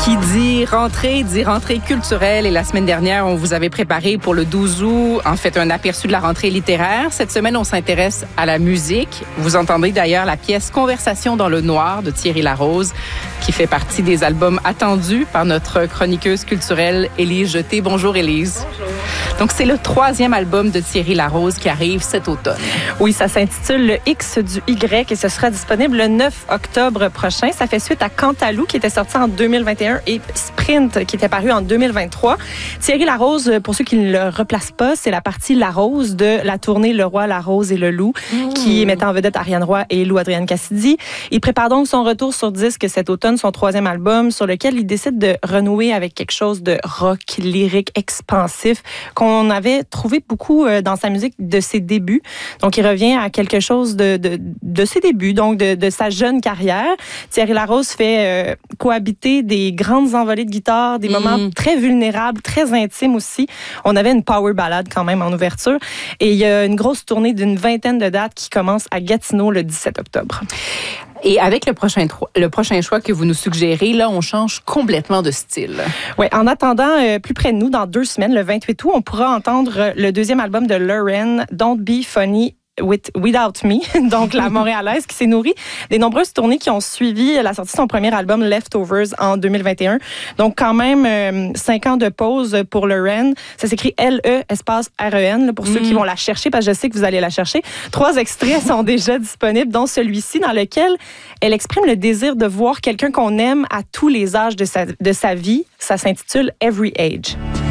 Qui dit rentrée culturelle. Et la semaine dernière, on vous avait préparé pour le 12 août, en fait, un aperçu de la rentrée littéraire. Cette semaine, on s'intéresse à la musique. Vous entendez d'ailleurs la pièce Conversation dans le noir de Thierry Larose, qui fait partie des albums attendus par notre chroniqueuse culturelle Élise Jeté. Bonjour Élise. Bonjour. Donc, c'est le 3e album de Thierry Larose qui arrive cet automne. Oui, ça s'intitule Le X du Y et ce sera disponible le 9 octobre prochain. Ça fait suite à Cantalou qui était sorti en 2021 et Sprint qui était paru en 2023. Thierry Larose, pour ceux qui ne le replacent pas, c'est la partie Larose de la tournée Le Roi, la Rose et le Loup qui mettait en vedette Ariane Roy et Lou Adrienne Cassidy. Il prépare donc son retour sur disque cet automne, son 3e album sur lequel il décide de renouer avec quelque chose de rock, lyrique, expansif qu'on avait trouvé beaucoup dans sa musique de ses débuts. Donc, il revient à quelque chose de ses débuts, donc de sa jeune carrière. Thierry Larose fait cohabiter des grandes envolées de guitare, des moments très vulnérables, très intimes aussi. On avait une power ballade quand même en ouverture. Et il y a une grosse tournée d'une 20aine de dates qui commence à Gatineau le 17 octobre. Et avec le prochain choix que vous nous suggérez, là, on change complètement de style. Oui, en attendant, plus près de nous, dans 2 semaines, le 28 août, on pourra entendre le 2e album de Lauren, Don't Be Funny Without Me, donc la Montréalaise qui s'est nourrie des nombreuses tournées qui ont suivi la sortie de son premier album Leftovers en 2021. Donc quand même 5 ans de pause pour Lauren. Ça s'écrit L-E espace R-E-N pour ceux qui vont la chercher parce que je sais que vous allez la chercher. 3 extraits sont déjà disponibles, dont celui-ci dans lequel elle exprime le désir de voir quelqu'un qu'on aime à tous les âges de sa vie. Ça s'intitule Every Age.